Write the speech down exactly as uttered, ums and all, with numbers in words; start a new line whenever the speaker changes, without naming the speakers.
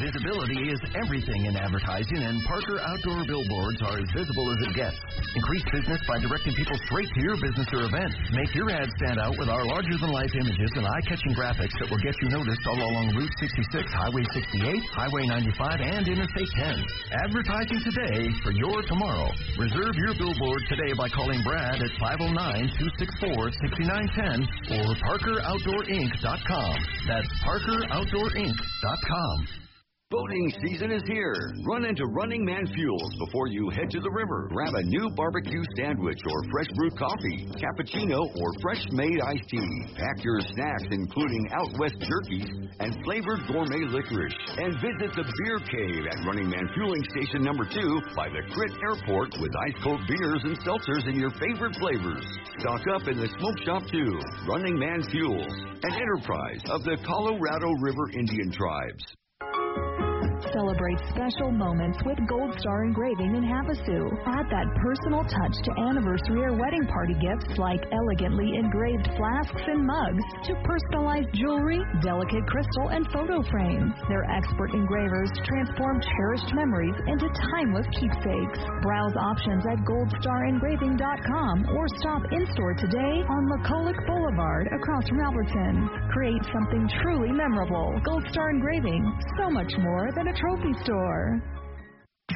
Visibility is everything in advertising, and Parker Outdoor Billboards are as visible as it gets. Increase business by directing people straight to your business or event. Make your ad stand out with our larger-than-life images and eye-catching graphics that will get you noticed all along Route sixty-six, Highway sixty-eight, Highway ninety-five, and Interstate ten. Advertising today for your tomorrow. Reserve your billboard today by calling Brad at five oh nine, two six four, six nine one oh or parker outdoor inc dot com. That's parker outdoor inc dot com.
Boating season is here. Run into Running Man Fuels before you head to the river. Grab a new barbecue sandwich or fresh brewed coffee, cappuccino, or fresh made iced tea. Pack your snacks, including Out West jerkies and flavored gourmet licorice. And visit the Beer Cave at Running Man Fueling Station number two by the Crit Airport with ice cold beers and seltzers in your favorite flavors. Stock up in the smoke shop too. Running Man Fuels, an enterprise of the Colorado River Indian Tribes.
Celebrate special moments with Gold Star Engraving in Havasu. Add that personal touch to anniversary or wedding party gifts like elegantly engraved flasks and mugs to personalized jewelry, delicate crystal, and photo frames. Their expert engravers transform cherished memories into timeless keepsakes. Browse options at gold star engraving dot com or stop in-store today on McCulloch Boulevard across from Alberton. Create something truly memorable. Gold Star Engraving, so much more than a trophy store.